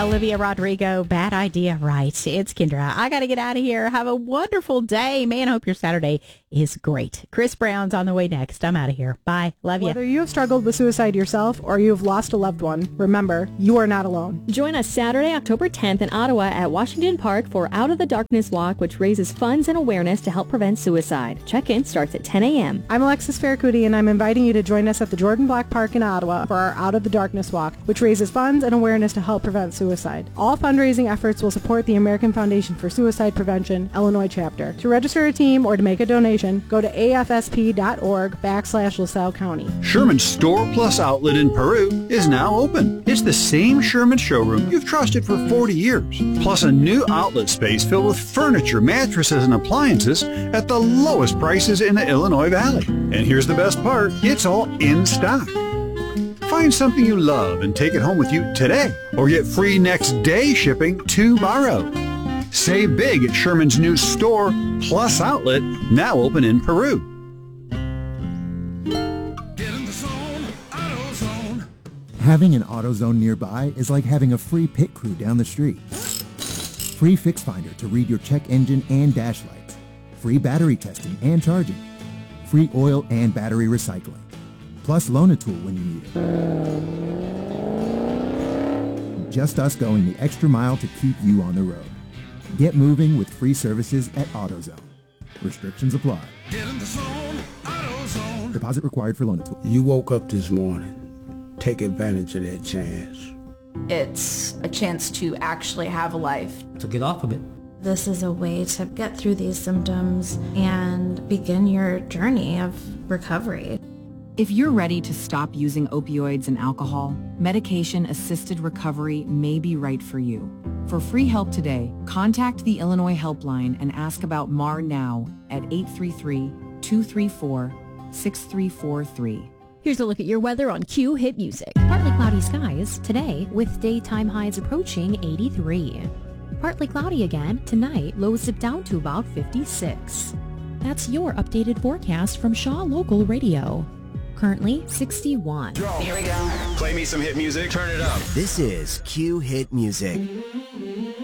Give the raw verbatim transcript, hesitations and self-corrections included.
Olivia Rodrigo, Bad Idea, right? It's Kendra. I got to get out of here. Have a wonderful day. Man, I hope your Saturday is great. Chris Brown's on the way next. I'm out of here. Bye. Love you. Whether you have struggled with suicide yourself or you have lost a loved one, remember, you are not alone. Join us Saturday, October tenth in Ottawa at Washington Park for Out of the Darkness Walk, which raises funds and awareness to help prevent suicide. Check-in starts at ten a.m. I'm Alexis Farracuti, and I'm inviting you to join us at the Jordan Black Park in Ottawa for our Out of the Darkness Walk, which raises funds and awareness to help prevent suicide. All fundraising efforts will support the American Foundation for Suicide Prevention, Illinois chapter. To register a team or to make a donation, go to afsp.org backslash LaSalle County. Sherman's Store Plus outlet in Peru is now open. It's the same Sherman showroom you've trusted for forty years, plus a new outlet space filled with furniture, mattresses, and appliances at the lowest prices in the Illinois Valley. And here's the best part, it's all in stock. Find something you love and take it home with you today, or get free next day shipping tomorrow. Save big at Sherman's new Store Plus outlet, now open in Peru. Get in the zone, AutoZone. Having an AutoZone nearby is like having a free pit crew down the street. Free Fix Finder to read your check engine and dash lights. Free battery testing and charging. Free oil and battery recycling. Plus Loan-A-Tool when you need it. Just us going the extra mile to keep you on the road. Get moving with free services at AutoZone. Restrictions apply. Get in the zone, AutoZone. Deposit required for Loan-A-Tool. You woke up this morning. Take advantage of that chance. It's a chance to actually have a life. To get off of it. This is a way to get through these symptoms and begin your journey of recovery. If you're ready to stop using opioids and alcohol, medication-assisted recovery may be right for you. For free help today, contact the Illinois Helpline and ask about M A R now at eight three three, two three four, six three four three. Here's a look at your weather on Q Hit Music. Partly cloudy skies today with daytime highs approaching eighty-three. Partly cloudy again tonight, lows dip down to about fifty-six. That's your updated forecast from Shaw Local Radio. Currently sixty-one. Here we go. Play me some hit music. Turn it up. This is Q Hit Music.